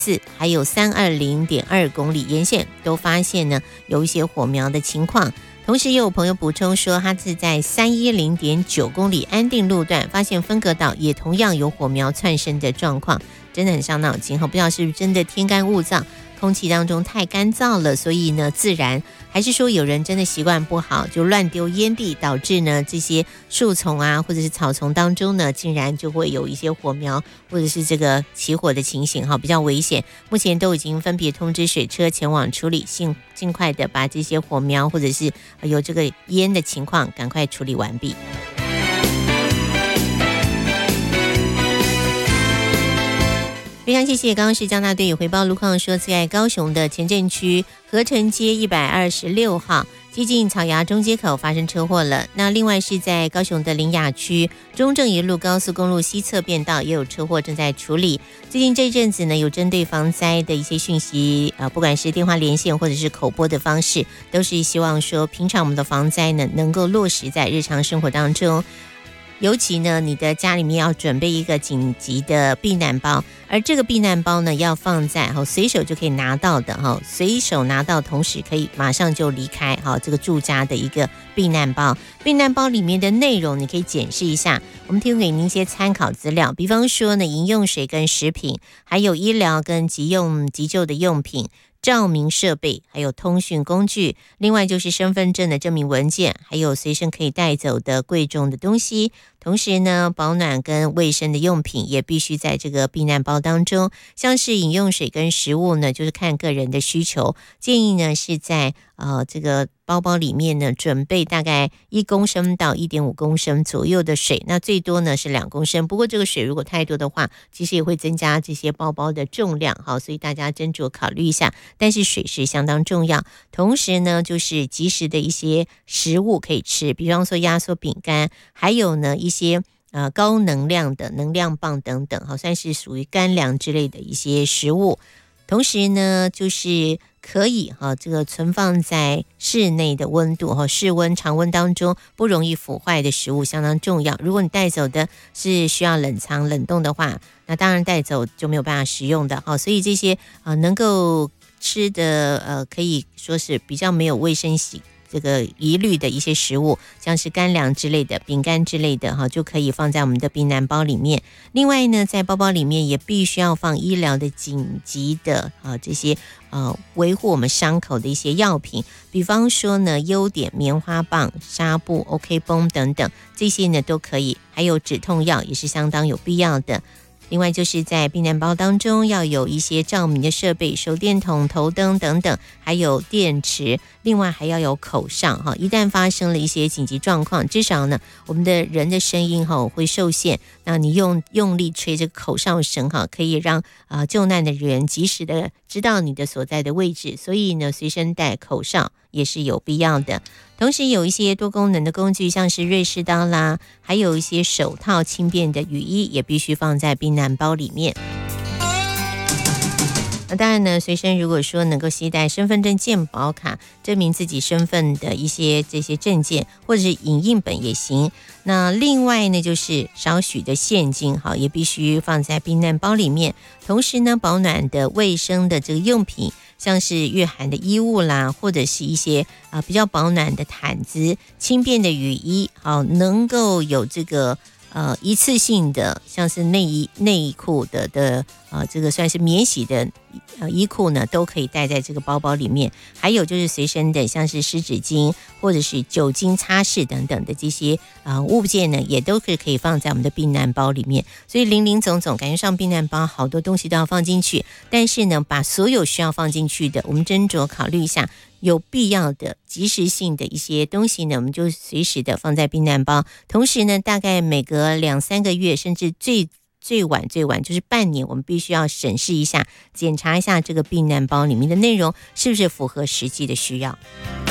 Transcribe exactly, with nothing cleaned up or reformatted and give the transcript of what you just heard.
四还有三二零点二公里沿线都发现呢有一些火苗的情况。同时也有朋友补充说，他是在三一零点九公里安定路段发现分隔岛也同样有火苗窜升的状况，真的很伤脑筋，不知道是不是真的天干物燥，空气当中太干燥了，所以呢自然，还是说有人真的习惯不好就乱丢烟蒂，导致呢这些树丛啊或者是草丛当中呢竟然就会有一些火苗或者是这个起火的情形，比较危险。目前都已经分别通知水车前往处理，尽尽快的把这些火苗或者是有这个烟的情况赶快处理完毕。非常谢谢，刚刚是江大队有回报路况说，在高雄的前镇区合成街一百二十六号接近草衙中街口发生车祸了。那另外是在高雄的苓雅区中正一路高速公路西侧变道也有车祸正在处理。最近这一阵子呢，有针对防灾的一些讯息，呃，不管是电话连线或者是口播的方式，都是希望说平常我们的防灾呢能够落实在日常生活当中。尤其呢，你的家里面要准备一个紧急的避难包，而这个避难包呢，要放在哈随手就可以拿到的哈，随手拿到，同时可以马上就离开哈这个住家的一个避难包。避难包里面的内容，你可以检视一下，我们提供给您一些参考资料，比方说呢，饮用水跟食品，还有医疗跟急用急救的用品。照明设备，还有通讯工具，另外就是身份证的证明文件，还有随身可以带走的贵重的东西。同时呢，保暖跟卫生的用品也必须在这个避难包当中。像是饮用水跟食物呢，就是看个人的需求，建议呢是在呃这个包包里面呢准备大概一公升到一点五公升左右的水，那最多呢是两公升。不过这个水如果太多的话，其实也会增加这些包包的重量，好，所以大家斟酌考虑一下。但是水是相当重要，同时呢，就是及时的一些食物可以吃，比方说压缩饼干，还有呢一些呃高能量的能量棒等等，好，算是属于干粮之类的一些食物。同时呢，就是可以哈，这个存放在室内的温度哈，室温常温当中不容易腐坏的食物相当重要。如果你带走的是需要冷藏冷冻的话，那当然带走就没有办法食用的哈。所以这些啊能够吃的呃，可以说是比较没有卫生习这个疑虑的一些食物，像是干粮之类的、饼干之类的哈，就可以放在我们的避难包里面。另外呢，在包包里面也必须要放医疗的紧急的啊这些呃维护我们伤口的一些药品，比方说呢优碘棉花棒、纱布、OK 绷等等，这些呢都可以。还有止痛药也是相当有必要的。另外就是在避难包当中要有一些照明的设备，手电筒、头灯等等，还有电池，另外还要有口哨哈。一旦发生了一些紧急状况，至少呢我们的人的声音哈会受限，那你用用力吹这个口哨声哈，可以让啊、呃、救难的人及时的知道你的所在的位置，所以呢随身带口哨也是有必要的。同时有一些多功能的工具，像是瑞士刀啦，还有一些手套、轻便的雨衣，也必须放在避难包里面。那当然呢，随身如果说能够携带身份证、健保卡，证明自己身份的一些这些证件，或者是影印本也行。那另外呢，就是少许的现金，好，也必须放在避难包里面。同时呢，保暖的、卫生的这个用品，像是御寒的衣物啦，或者是一些啊、呃、比较保暖的毯子、轻便的雨衣，好，能够有这个呃一次性的，像是内衣、内衣裤的的呃这个算是免洗的呃衣裤呢，都可以带在这个包包里面。还有就是随身的，像是湿纸巾或者是酒精擦拭等等的这些啊、呃、物件呢，也都是可以放在我们的避难包里面。所以林林总总，感觉上避难包好多东西都要放进去，但是呢，把所有需要放进去的，我们斟酌考虑一下。有必要的及时性的一些东西呢，我们就随时的放在避难包。同时呢，大概每隔两三个月，甚至最最晚最晚就是半年，我们必须要审视一下，检查一下这个避难包里面的内容是不是符合实际的需要。